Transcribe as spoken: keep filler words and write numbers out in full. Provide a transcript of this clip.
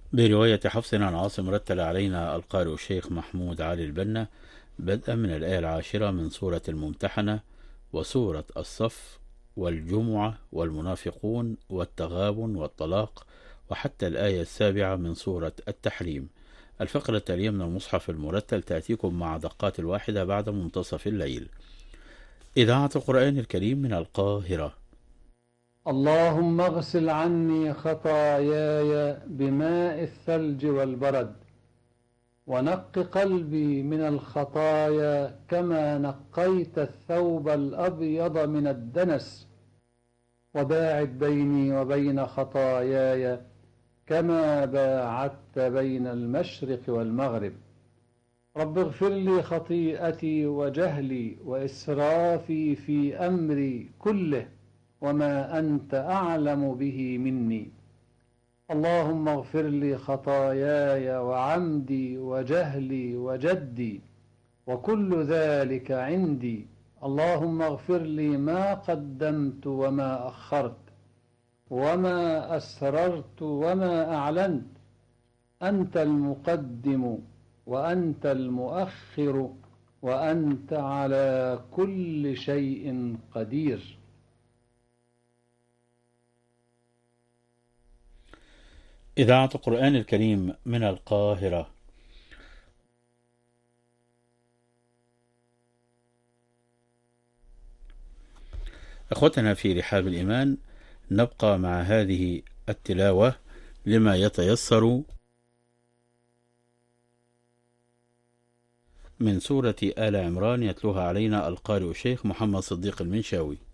برواية حفص عن عاصم رتل علينا القارئ الشيخ محمود علي البنا بدءا من الآية العاشرة من سورة الممتحنة وسورة الصف والجمعة والمنافقون والتغابن والطلاق وحتى الآية السابعة من سورة التحريم. الفقرة التالية من المصحف المرتل تأتيكم مع دقات الواحدة بعد منتصف الليل. إذاعة القرآن الكريم من القاهرة. اللهم اغسل عني خطاياي بماء الثلج والبرد، ونق قلبي من الخطايا كما نقيت الثوب الأبيض من الدنس، وباعد بيني وبين خطاياي كما باعدت بين المشرق والمغرب. رب اغفر لي خطيئتي وجهلي وإسرافي في أمري كله، وما أنت أعلم به مني. اللهم اغفر لي خطاياي وعمدي وجهلي وجدي، وكل ذلك عندي. اللهم اغفر لي ما قدمت وما أخرت، وما أسررت وما أعلنت. أنت المقدم وأنت المؤخر، وأنت على كل شيء قدير. إذاعة القرآن الكريم من القاهرة. أخوتنا في رحاب الإيمان، نبقى مع هذه التلاوة لما يتيسر من سورة آل عمران، يتلوها علينا القارئ الشيخ محمد صديق المنشاوي.